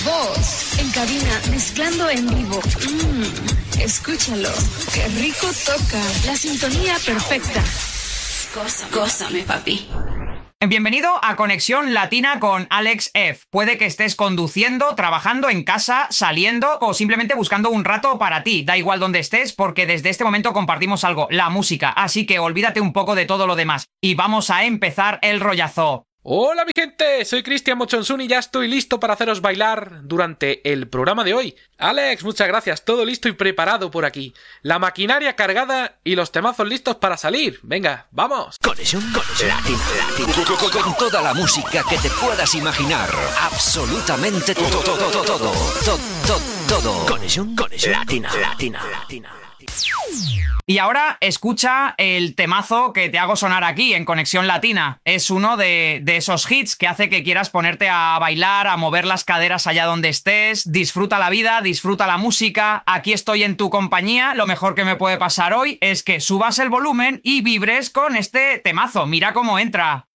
voz. En cabina, mezclando en vivo. Escúchalo. Qué rico toca. La sintonía perfecta. Gózame, papi. Bienvenido a Conexión Latina con Alex F. Puede que estés conduciendo, trabajando en casa, saliendo o simplemente buscando un rato para ti. Da igual donde estés porque desde este momento compartimos algo, la música. Así que olvídate un poco de todo lo demás. Y vamos a empezar el rollazo. Hola mi gente, soy Cristian Mochonsun y ya estoy listo para haceros bailar durante el programa de hoy. Alex, muchas gracias, todo listo y preparado por aquí. La maquinaria cargada y los temazos listos para salir. Venga, vamos. Conexión Latina. Con toda la música que te puedas imaginar. Absolutamente todo. Conexión Latina. Y ahora escucha el temazo que te hago sonar aquí en Conexión Latina. Es uno de esos hits que hace que quieras ponerte a bailar, a mover las caderas allá donde estés. Disfruta la vida, disfruta la música. Aquí estoy en tu compañía. Lo mejor que me puede pasar hoy es que subas el volumen y vibres con este temazo. Mira cómo entra.